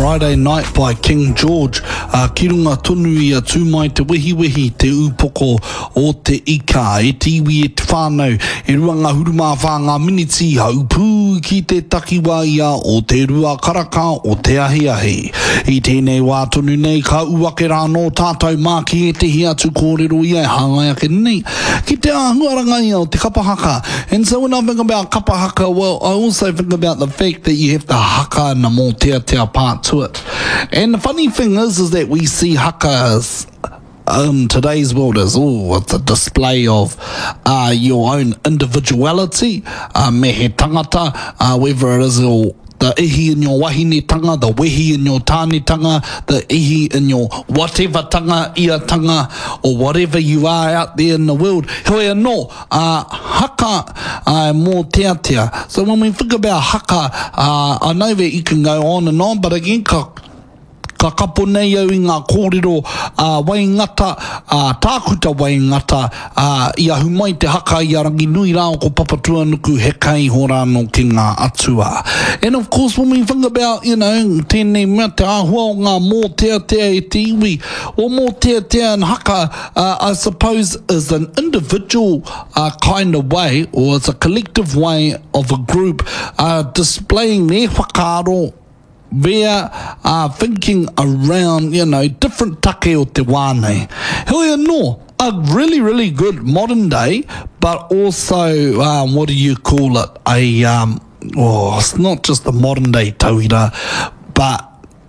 Friday Night by King George. Ki runga tonu ia tūmai te wehi te upoko o te ika, e te iwi e te whānau, e rua ngā hurumā whāngā miniti haupū ki te takiwa ia o te rua karaka o te ahi. I tēnei wā tonu nei ka uake rā no tātou māki e te hia tu kōrero ia e hāngai ake nei. Ki te āhuaranga ia o te kapahaka. And so when I think about kapahaka, well, I also think about the fact that you have the haka and the mō tea part to it. And the funny thing is that we see hakas in today's world as it's a display of your own individuality, me he tangata, whether it is the ihi in your wahinetanga, the wehi in your tānetanga, the ihi in your whatever tanga, ia tanga, or whatever you are out there in the world. Hoi no, haka mō tea. So when we think about haka, I know that you can go on and on, but again, ka kapo nei au I ngā kōrero waingata, tākuta waingata, ia humai te haka I arangi nui rao ko papatua nuku he kai horano ki ngā atua. And of course, when we think about, tēnei mea te āhua o ngā mō tea e te iwi, o mō tea and haka, I suppose, is an individual kind of way, or it's a collective way of a group displaying their whakaaro, they're thinking around, different take o te wānei. Hoi anō, a really, really good modern day, but also, what do you call it? It's not just the modern day tauira, but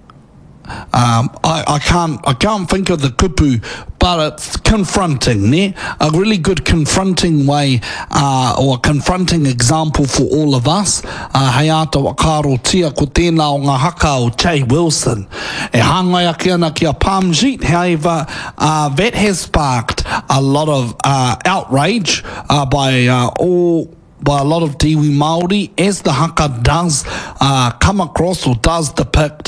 I can't think of the kupu, but it's confronting, ne? A really good confronting way, or a confronting example for all of us. Hei ata wakaro tia ko tēnā o ngā haka o Jay Wilson. E hāngai ake ana ki a Palmjeet, however, that has sparked a lot of outrage by a lot of Tiwi Māori, as the haka does come across or does depict,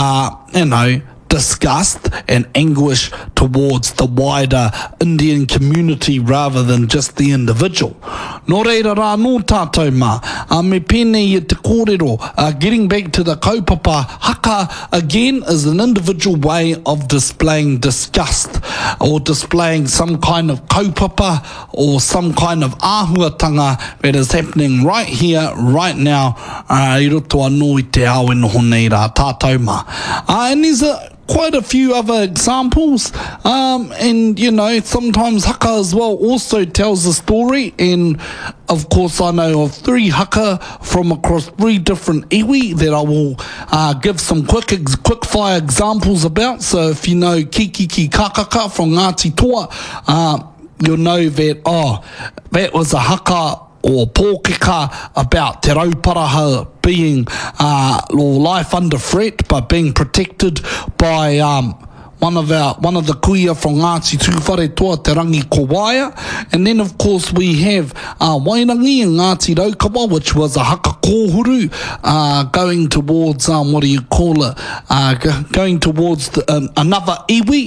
disgust and anguish towards the wider Indian community rather than just the individual. Nō reira rā nō tātou mā, me pēnei I te kōrero, getting back to the kaupapa, haka again is an individual way of displaying disgust or displaying some kind of kaupapa or some kind of āhuatanga that is happening right here, right now, I roto anō I te ao e noho nei rā tātou mā. And there's quite a few other examples, and sometimes haka as well also tells a story, and of course I know of 3 haka from across 3 different iwi that I will give some quick fire examples about. So if you know Kiki Kakaka from Ngāti Toa, you'll know that that was a haka or pōkeka about te rauparaha being life under threat, but being protected by one of the kuia from Ngāti Tūwhare Toa, te rangi Kowaia. And then of course we have Wairangi and Ngāti Raukawa, which was a haka kōhuru, going towards going towards another iwi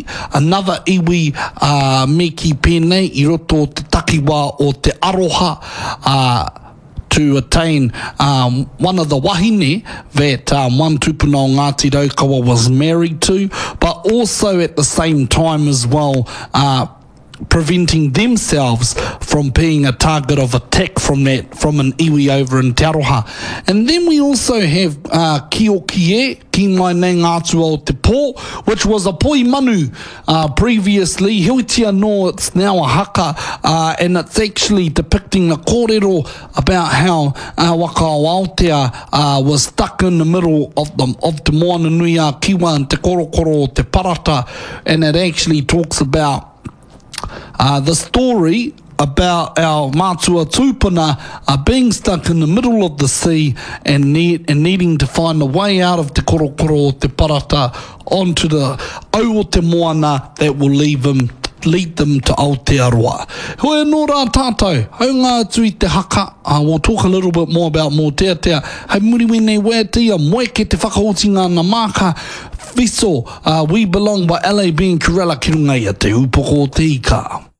meki pēnei I roto te takiwa o te aroha, to attain one of the wahine that one tupuna o Ngāti Raukawa was married to, but also at the same time as well preventing themselves from being a target of attack from an iwi over in Te Aroha. And then we also have Kiokie, ki mai nei ngātua o te pō, which was a poi manu previously. Hiwitia no, it's now a haka, and it's actually depicting a kōrero about how Waka o Aotea was stuck in the middle of the moana nui a kiwa and te korokoro o te parata, and it actually talks about the story about our mātua tūpuna being stuck in the middle of the sea and needing to find a way out of te korokoro o te parata onto the au o te moana that will lead them to Aotearoa. Hoi anō rā tātou, hau ngā atu I te haka, we'll talk a little bit more about mō tea. Hei muriwi nei wētia, moe ke te whakahotinga na māka, Fiso, We Belong by LAB and Kirella ki runga I te upoko o te ika.